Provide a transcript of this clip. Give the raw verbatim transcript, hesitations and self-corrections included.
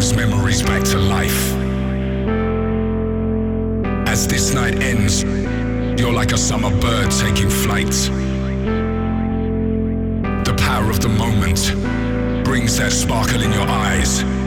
those memories back to life. As this night ends, you're like a summer bird taking flight. The power of the moment brings that sparkle in your eyes.